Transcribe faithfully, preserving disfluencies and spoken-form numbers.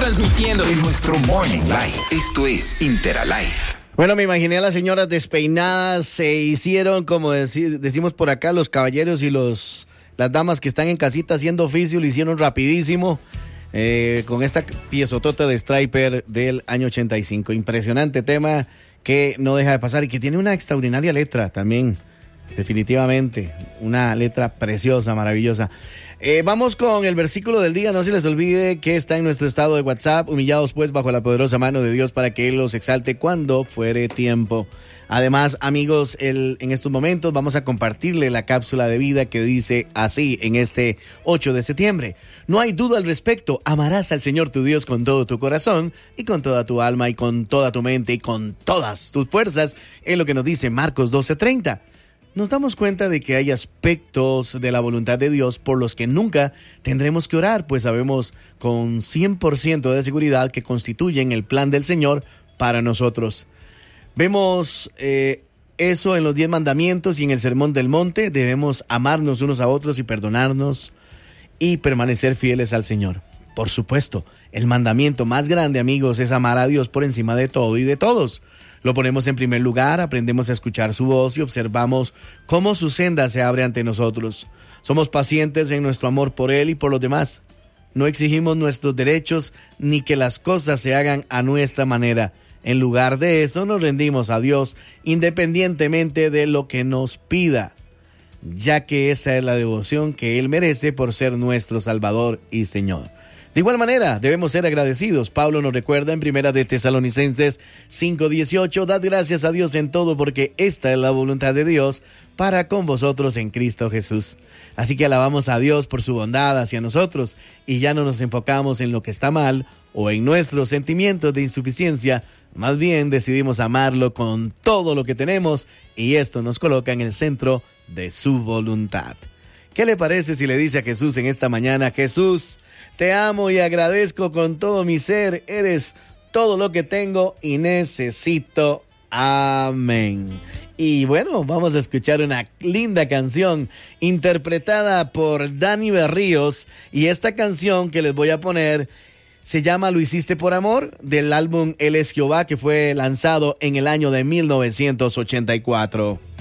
transmitiendo en nuestro Morning Live. Esto es Interalive. Bueno, me imaginé a las señoras despeinadas, se hicieron, como deci- decimos por acá, los caballeros y los las damas que están en casita haciendo oficio, lo hicieron rapidísimo, eh, con esta piezotota de Stryper del año ochenta y cinco. Impresionante tema que no deja de pasar y que tiene una extraordinaria letra también, definitivamente, una letra preciosa, maravillosa. Eh, vamos con el versículo del día. No se les olvide que está en nuestro estado de WhatsApp. Humillados pues bajo la poderosa mano de Dios para que Él los exalte cuando fuere tiempo. Además, amigos, el, en estos momentos vamos a compartirle la cápsula de vida que dice así en este ocho de septiembre. No hay duda al respecto. Amarás al Señor tu Dios con todo tu corazón y con toda tu alma y con toda tu mente y con todas tus fuerzas. Es lo que nos dice Marcos doce treinta. Nos damos cuenta de que hay aspectos de la voluntad de Dios por los que nunca tendremos que orar, pues sabemos con cien por ciento de seguridad que constituyen el plan del Señor para nosotros. Vemos eh, eso en los diez mandamientos y en el Sermón del Monte. Debemos amarnos unos a otros y perdonarnos y permanecer fieles al Señor. Por supuesto, el mandamiento más grande, amigos, es amar a Dios por encima de todo y de todos. Lo ponemos en primer lugar, aprendemos a escuchar su voz y observamos cómo su senda se abre ante nosotros. Somos pacientes en nuestro amor por Él y por los demás. No exigimos nuestros derechos ni que las cosas se hagan a nuestra manera. En lugar de eso, nos rendimos a Dios independientemente de lo que nos pida, ya que esa es la devoción que Él merece por ser nuestro Salvador y Señor. De igual manera, debemos ser agradecidos. Pablo nos recuerda en Primera de Tesalonicenses cinco dieciocho, dad gracias a Dios en todo porque esta es la voluntad de Dios para con vosotros en Cristo Jesús. Así que alabamos a Dios por su bondad hacia nosotros y ya no nos enfocamos en lo que está mal o en nuestros sentimientos de insuficiencia, más bien decidimos amarlo con todo lo que tenemos y esto nos coloca en el centro de su voluntad. ¿Qué le parece si le dice a Jesús en esta mañana: Jesús, te amo y agradezco con todo mi ser, eres todo lo que tengo y necesito. Amén. Y bueno, vamos a escuchar una linda canción interpretada por Dani Berríos. Y esta canción que les voy a poner se llama Lo hiciste por amor, del álbum Él es Jehová, que fue lanzado en el año de mil novecientos ochenta y cuatro.